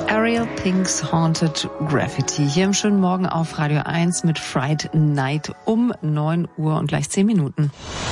Ariel Pink's Haunted Graffiti. Hier im schönen Morgen auf Radio 1 mit Fright Night um 9 Uhr und gleich 10 Minuten.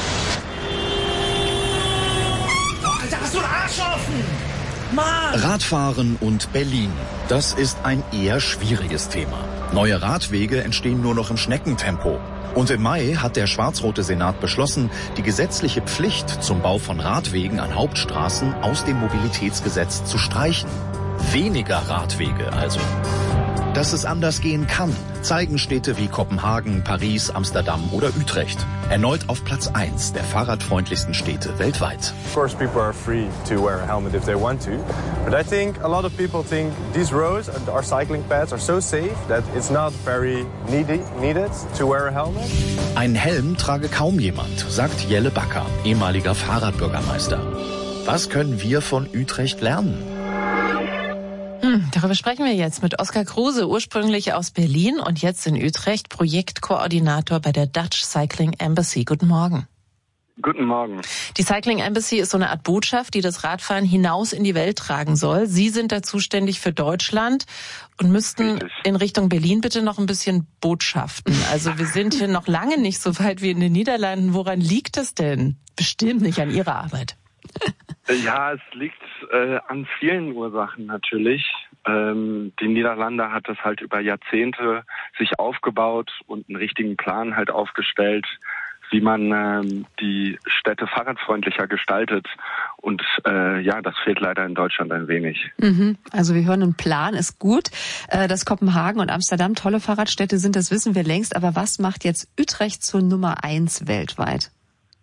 Alter, hast du einen Arsch offen? Mann! Radfahren und Berlin. Das ist ein eher schwieriges Thema. Neue Radwege entstehen nur noch im Schneckentempo. Und im Mai hat der schwarz-rote Senat beschlossen, die gesetzliche Pflicht zum Bau von Radwegen an Hauptstraßen aus dem Mobilitätsgesetz zu streichen. Weniger Radwege also. Dass es anders gehen kann, zeigen Städte wie Kopenhagen, Paris, Amsterdam oder Utrecht. Erneut auf Platz 1 der fahrradfreundlichsten Städte weltweit. Of course people are free to wear a helmet if they want to. But I think a lot of people think these roads and our cycling paths are so safe that it's not very needed to wear a helmet. Einen Helm trage kaum jemand, sagt Jelle Bakker, ehemaliger Fahrradbürgermeister. Was können wir von Utrecht lernen? Darüber sprechen wir jetzt mit Oskar Kruse, ursprünglich aus Berlin und jetzt in Utrecht, Projektkoordinator bei der Dutch Cycling Embassy. Guten Morgen. Guten Morgen. Die Cycling Embassy ist so eine Art Botschaft, die das Radfahren hinaus in die Welt tragen soll. Sie sind da zuständig für Deutschland und müssten in Richtung Berlin bitte noch ein bisschen botschaften. Also wir sind hier noch lange nicht so weit wie in den Niederlanden. Woran liegt das denn? Bestimmt nicht an Ihrer Arbeit. Ja, es liegt an vielen Ursachen natürlich. Die Niederlande hat das halt über Jahrzehnte sich aufgebaut und einen richtigen Plan halt aufgestellt, wie man die Städte fahrradfreundlicher gestaltet. Und das fehlt leider in Deutschland ein wenig. Also wir hören, ein Plan ist gut. Dass Kopenhagen und Amsterdam tolle Fahrradstädte sind, das wissen wir längst. Aber was macht jetzt Utrecht zur Nummer 1 weltweit?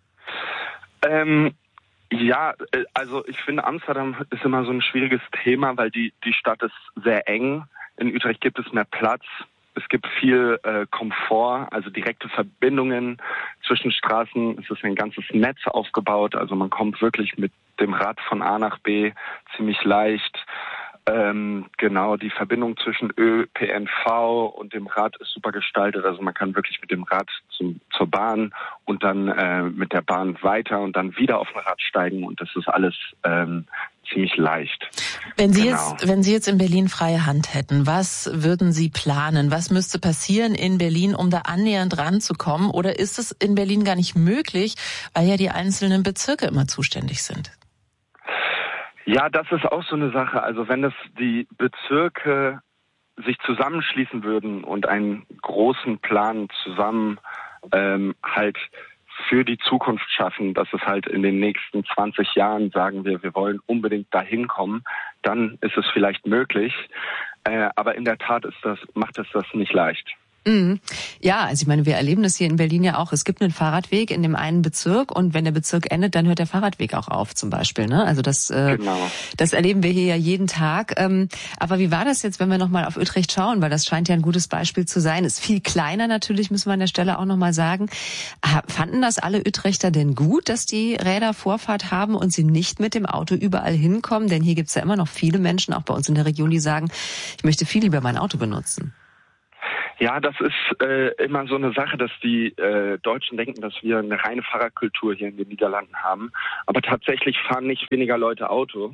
Ja, also ich finde, Amsterdam ist immer so ein schwieriges Thema, weil die Stadt ist sehr eng. In Utrecht gibt es mehr Platz. Es gibt viel Komfort, also direkte Verbindungen zwischen Straßen. Es ist ein ganzes Netz aufgebaut. Also man kommt wirklich mit dem Rad von A nach B ziemlich leicht. Genau, die Verbindung zwischen ÖPNV und dem Rad ist super gestaltet. Also man kann wirklich mit dem Rad zur Bahn und dann mit der Bahn weiter und dann wieder auf ein Rad steigen. Und das ist alles ziemlich leicht. Wenn Sie jetzt in Berlin freie Hand hätten, was würden Sie planen? Was müsste passieren in Berlin, um da annähernd ranzukommen? Oder ist es in Berlin gar nicht möglich, weil ja die einzelnen Bezirke immer zuständig sind? Ja, das ist auch so eine Sache. Also wenn das die Bezirke sich zusammenschließen würden und einen großen Plan zusammen halt für die Zukunft schaffen, dass es halt in den nächsten 20 Jahren, sagen wir wollen unbedingt dahin kommen, dann ist es vielleicht möglich. Aber in der Tat macht es das nicht leicht. Ja, also ich meine, wir erleben das hier in Berlin ja auch. Es gibt einen Fahrradweg in dem einen Bezirk und wenn der Bezirk endet, dann hört der Fahrradweg auch auf zum Beispiel. Ne? Also das erleben wir hier ja jeden Tag. Aber wie war das jetzt, wenn wir nochmal auf Utrecht schauen? Weil das scheint ja ein gutes Beispiel zu sein. Ist viel kleiner natürlich, müssen wir an der Stelle auch nochmal sagen. Fanden das alle Utrechter denn gut, dass die Räder Vorfahrt haben und sie nicht mit dem Auto überall hinkommen? Denn hier gibt's ja immer noch viele Menschen, auch bei uns in der Region, die sagen, ich möchte viel lieber mein Auto benutzen. Ja, das ist immer so eine Sache, dass die Deutschen denken, dass wir eine reine Fahrradkultur hier in den Niederlanden haben. Aber tatsächlich fahren nicht weniger Leute Auto.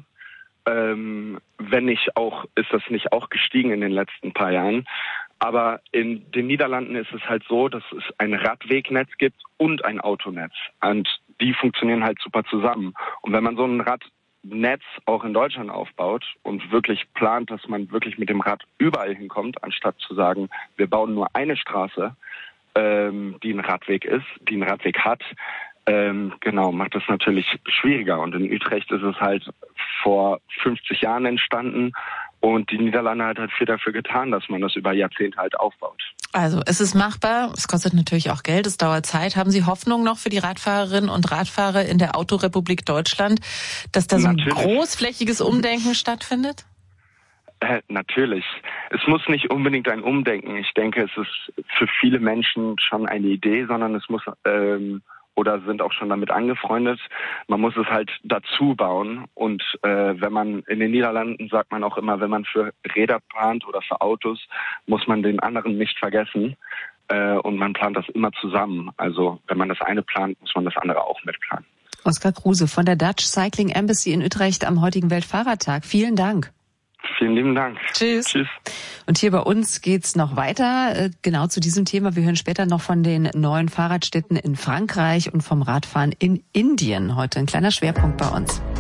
Wenn nicht auch, ist das nicht auch gestiegen in den letzten paar Jahren. Aber in den Niederlanden ist es halt so, dass es ein Radwegnetz gibt und ein Autonetz. Und die funktionieren halt super zusammen. Und wenn man so ein Radnetz auch in Deutschland aufbaut und wirklich plant, dass man wirklich mit dem Rad überall hinkommt, anstatt zu sagen, wir bauen nur eine Straße, die ein Radweg ist, die einen Radweg hat, macht das natürlich schwieriger. Und in Utrecht ist es halt vor 50 Jahren entstanden und die Niederlande hat halt viel dafür getan, dass man das über Jahrzehnte halt aufbaut. Also es ist machbar, es kostet natürlich auch Geld, es dauert Zeit. Haben Sie Hoffnung noch für die Radfahrerinnen und Radfahrer in der Autorepublik Deutschland, dass da so ein großflächiges Umdenken stattfindet? Natürlich. Es muss nicht unbedingt ein Umdenken. Ich denke, es ist für viele Menschen schon eine Idee, sondern es muss oder sind auch schon damit angefreundet. Man muss es halt dazu bauen. Und wenn man in den Niederlanden, sagt man auch immer, wenn man für Räder plant oder für Autos, muss man den anderen nicht vergessen. Und man plant das immer zusammen. Also wenn man das eine plant, muss man das andere auch mitplanen. Oskar Kruse von der Dutch Cycling Embassy in Utrecht am heutigen Weltfahrradtag. Vielen Dank. vielen lieben Dank. Tschüss. Tschüss. Und hier bei uns geht's noch weiter, genau zu diesem Thema. Wir hören später noch von den neuen Fahrradstädten in Frankreich und vom Radfahren in Indien. Heute ein kleiner Schwerpunkt bei uns.